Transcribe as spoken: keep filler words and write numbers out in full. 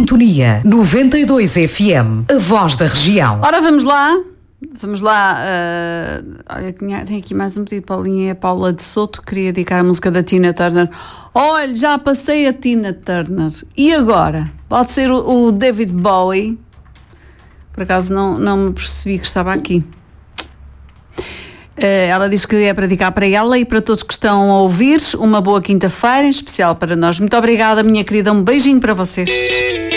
sintonia. noventa e dois F M, a voz da região. Ora, vamos lá. Vamos lá. Uh, olha, tem aqui mais um pedido, Paulinha. É a Paula de Soto. Queria dedicar a música da Tina Turner. Olha, já passei a Tina Turner. E agora? Pode ser o, o David Bowie. Por acaso não, não me percebi que estava aqui. Ela diz que é para dedicar para ela e para todos que estão a ouvir. Uma boa quinta-feira, em especial para nós. Muito obrigada, minha querida. Um beijinho para vocês.